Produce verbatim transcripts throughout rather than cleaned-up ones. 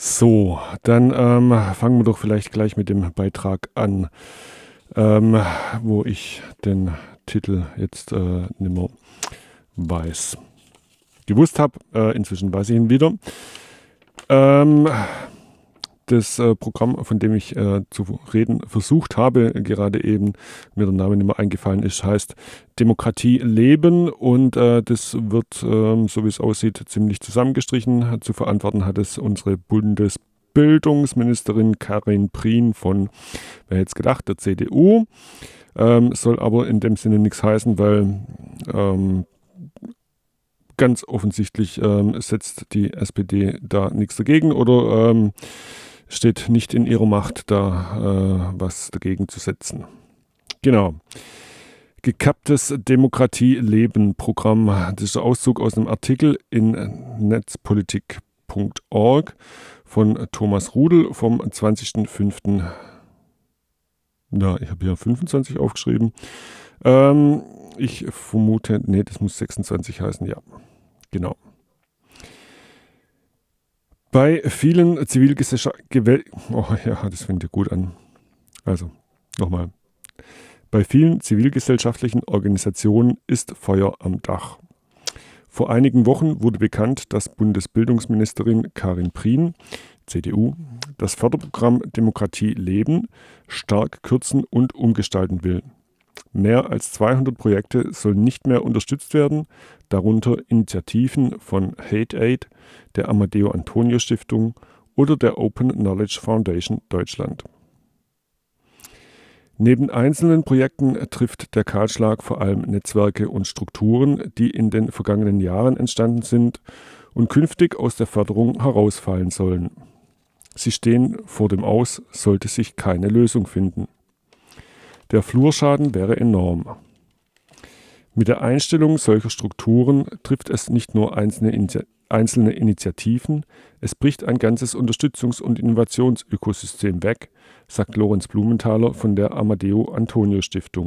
So, dann ähm, fangen wir doch vielleicht gleich mit dem Beitrag an, ähm, wo ich den Titel jetzt äh, nicht mehr weiß. Gewusst habe, äh, inzwischen weiß ich ihn wieder. Ähm, das äh, Programm, von dem ich äh, zu reden versucht habe, gerade eben, mir der Name nicht mehr eingefallen ist, heißt Demokratie leben und äh, das wird, äh, so wie es aussieht, ziemlich zusammengestrichen. Zu verantworten hat es unsere Bundesbildungsministerin Karin Prien von, wer hätte es gedacht, der C D U. Ähm, soll aber in dem Sinne nichts heißen, weil ähm, ganz offensichtlich ähm, setzt die S P D da nichts dagegen oder ähm, steht nicht in ihrer Macht, da äh, was dagegen zu setzen. Genau. Gekapptes Demokratie-Leben-Programm. Das ist ein Auszug aus einem Artikel in netzpolitik punkt org von Thomas Rudel vom zwanzigsten fünften Na, ich habe hier fünfundzwanzig aufgeschrieben. Ähm, ich vermute, nee, das muss sechsundzwanzig heißen, ja. Genau. Bei vielen Zivilgesellschaften, oh ja, das fängt ja gut an. Also, nochmal. Bei vielen zivilgesellschaftlichen Organisationen ist Feuer am Dach. Vor einigen Wochen wurde bekannt, dass Bundesbildungsministerin Karin Prien, C D U, das Förderprogramm Demokratie leben stark kürzen und umgestalten will. Mehr als zweihundert Projekte sollen nicht mehr unterstützt werden, darunter Initiativen von Hate Aid, der Amadeo Antonio Stiftung oder der Open Knowledge Foundation Deutschland. Neben einzelnen Projekten trifft der Kahlschlag vor allem Netzwerke und Strukturen, die in den vergangenen Jahren entstanden sind und künftig aus der Förderung herausfallen sollen. Sie stehen vor dem Aus, sollte sich keine Lösung finden. Der Flurschaden wäre enorm. Mit der Einstellung solcher Strukturen trifft es nicht nur einzelne, Initi- einzelne Initiativen, es bricht ein ganzes Unterstützungs- und Innovationsökosystem weg, sagt Lorenz Blumenthaler von der Amadeo Antonio Stiftung.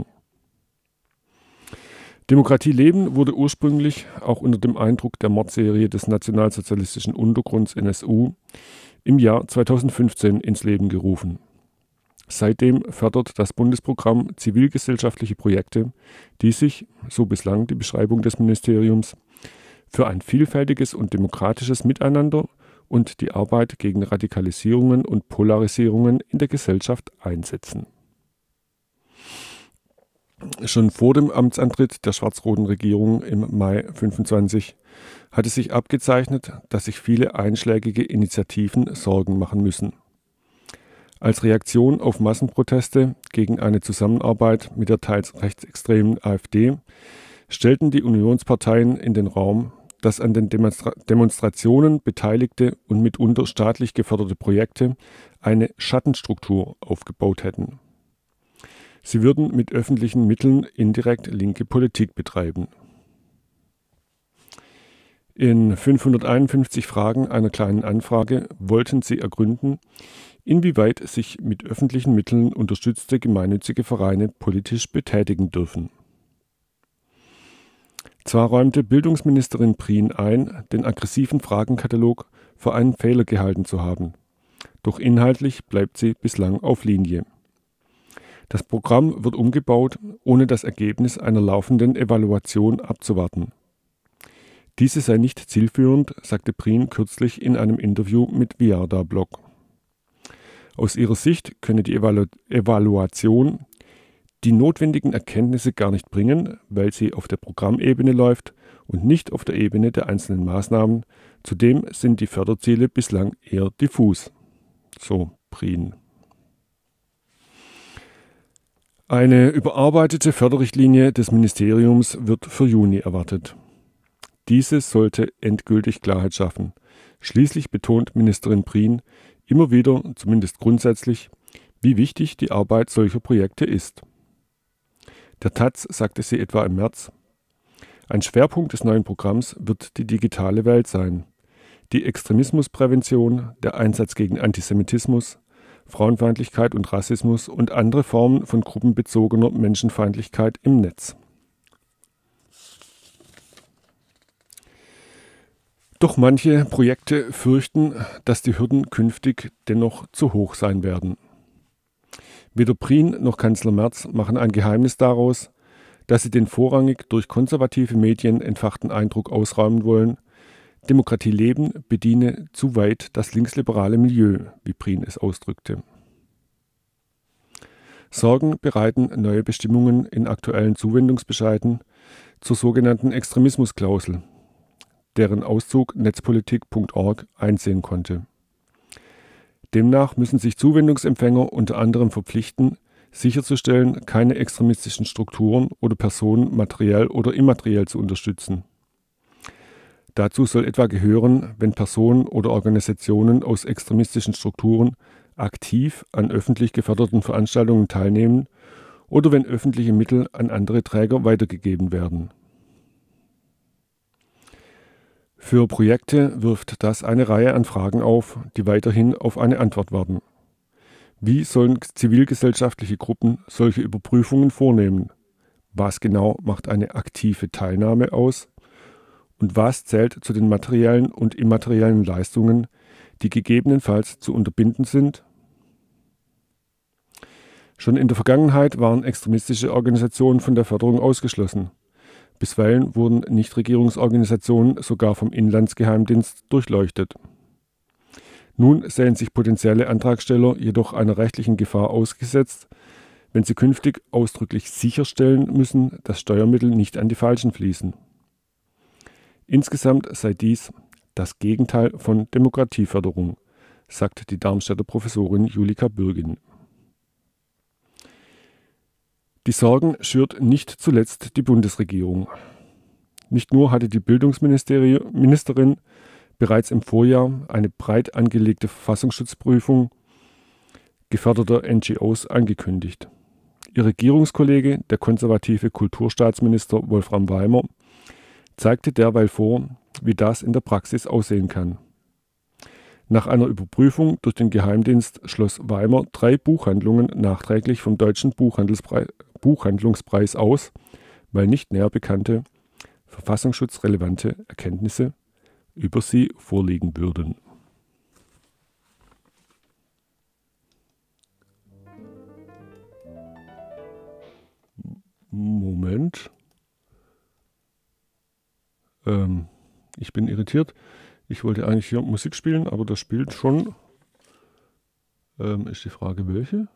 Demokratie leben wurde ursprünglich, auch unter dem Eindruck der Mordserie des nationalsozialistischen Untergrunds N S U, im Jahr zweitausendfünfzehn ins Leben gerufen. Seitdem fördert das Bundesprogramm zivilgesellschaftliche Projekte, die sich, so bislang die Beschreibung des Ministeriums, für ein vielfältiges und demokratisches Miteinander und die Arbeit gegen Radikalisierungen und Polarisierungen in der Gesellschaft einsetzen. Schon vor dem Amtsantritt der schwarz-roten Regierung im Mai fünfundzwanzig hatte sich abgezeichnet, dass sich viele einschlägige Initiativen Sorgen machen müssen. Als Reaktion auf Massenproteste gegen eine Zusammenarbeit mit der teils rechtsextremen AfD stellten die Unionsparteien in den Raum, dass an den Demonstra- Demonstrationen beteiligte und mitunter staatlich geförderte Projekte eine Schattenstruktur aufgebaut hätten. Sie würden mit öffentlichen Mitteln indirekt linke Politik betreiben. In fünfhunderteinundfünfzig Fragen einer kleinen Anfrage wollten sie ergründen, inwieweit sich mit öffentlichen Mitteln unterstützte gemeinnützige Vereine politisch betätigen dürfen. Zwar räumte Bildungsministerin Prien ein, den aggressiven Fragenkatalog für einen Fehler gehalten zu haben, doch inhaltlich bleibt sie bislang auf Linie. Das Programm wird umgebaut, ohne das Ergebnis einer laufenden Evaluation abzuwarten. Diese sei nicht zielführend, sagte Prien kürzlich in einem Interview mit Viarda-Blog. Aus ihrer Sicht könne die Evalu- Evaluation die notwendigen Erkenntnisse gar nicht bringen, weil sie auf der Programmebene läuft und nicht auf der Ebene der einzelnen Maßnahmen. Zudem sind die Förderziele bislang eher diffus. So Prien. Eine überarbeitete Förderrichtlinie des Ministeriums wird für Juni erwartet. Diese sollte endgültig Klarheit schaffen. Schließlich betont Ministerin Prien immer wieder, zumindest grundsätzlich, wie wichtig die Arbeit solcher Projekte ist. Der Taz sagte sie etwa im März: Ein Schwerpunkt des neuen Programms wird die digitale Welt sein. Die Extremismusprävention, der Einsatz gegen Antisemitismus, Frauenfeindlichkeit und Rassismus und andere Formen von gruppenbezogener Menschenfeindlichkeit im Netz. Doch manche Projekte fürchten, dass die Hürden künftig dennoch zu hoch sein werden. Weder Prien noch Kanzler Merz machen ein Geheimnis daraus, dass sie den vorrangig durch konservative Medien entfachten Eindruck ausräumen wollen, Demokratie leben bediene zu weit das linksliberale Milieu, wie Prien es ausdrückte. Sorgen bereiten neue Bestimmungen in aktuellen Zuwendungsbescheiden zur sogenannten Extremismusklausel, deren Auszug netzpolitik punkt org einsehen konnte. Demnach müssen sich Zuwendungsempfänger unter anderem verpflichten, sicherzustellen, keine extremistischen Strukturen oder Personen materiell oder immateriell zu unterstützen. Dazu soll etwa gehören, wenn Personen oder Organisationen aus extremistischen Strukturen aktiv an öffentlich geförderten Veranstaltungen teilnehmen oder wenn öffentliche Mittel an andere Träger weitergegeben werden. Für Projekte wirft das eine Reihe an Fragen auf, die weiterhin auf eine Antwort warten. Wie sollen zivilgesellschaftliche Gruppen solche Überprüfungen vornehmen? Was genau macht eine aktive Teilnahme aus? Und was zählt zu den materiellen und immateriellen Leistungen, die gegebenenfalls zu unterbinden sind? Schon in der Vergangenheit waren extremistische Organisationen von der Förderung ausgeschlossen. Bisweilen wurden Nichtregierungsorganisationen sogar vom Inlandsgeheimdienst durchleuchtet. Nun sehen sich potenzielle Antragsteller jedoch einer rechtlichen Gefahr ausgesetzt, wenn sie künftig ausdrücklich sicherstellen müssen, dass Steuermittel nicht an die Falschen fließen. Insgesamt sei dies das Gegenteil von Demokratieförderung, sagt die Darmstädter Professorin Julika Bürgin. Die Sorgen schürt nicht zuletzt die Bundesregierung. Nicht nur hatte die Bildungsministerin bereits im Vorjahr eine breit angelegte Verfassungsschutzprüfung geförderter N G Os angekündigt. Ihr Regierungskollege, der konservative Kulturstaatsminister Wolfram Weimer, zeigte derweil vor, wie das in der Praxis aussehen kann. Nach einer Überprüfung durch den Geheimdienst schloss Weimer drei Buchhandlungen nachträglich vom Deutschen Buchhandelspreis, Buchhandlungspreis aus, weil nicht näher bekannte, verfassungsschutzrelevante Erkenntnisse über sie vorliegen würden. Moment. Ähm, ich bin irritiert. Ich wollte eigentlich hier Musik spielen, aber das spielt schon. Ähm, ist die Frage, welche?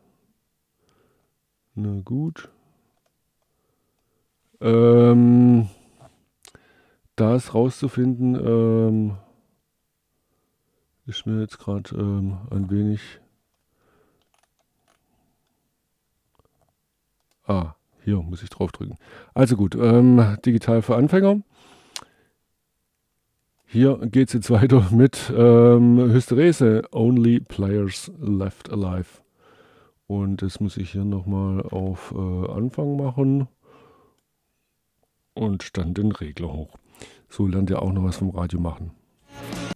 Na gut. Ähm, das rauszufinden, ähm, ist mir jetzt gerade ähm, ein wenig. Ah, hier muss ich draufdrücken. Also gut, ähm, digital für Anfänger. Hier geht es jetzt weiter mit ähm, Hysterese, Only Players Left Alive. Und das muss ich hier nochmal auf äh, Anfang machen und dann den Regler hoch. So lernt ihr auch noch was vom Radio machen.